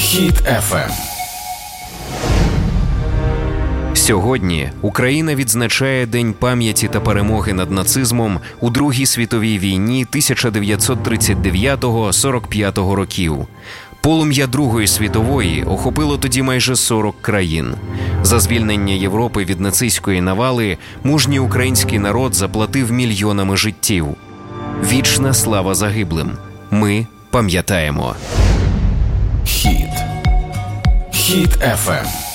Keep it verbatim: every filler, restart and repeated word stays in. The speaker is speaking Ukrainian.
Хіт еф ем. Сьогодні Україна відзначає День пам'яті та перемоги над нацизмом у Другій світовій війні тисяча дев'ятсот тридцять дев'ятого - сорок п'ятого років. Полум'я Другої світової охопило тоді майже сорок країн. За звільнення Європи від нацистської навали мужній український народ заплатив мільйонами життів. Вічна слава загиблим. Ми пам'ятаємо. Хіт. Хіт еф ем.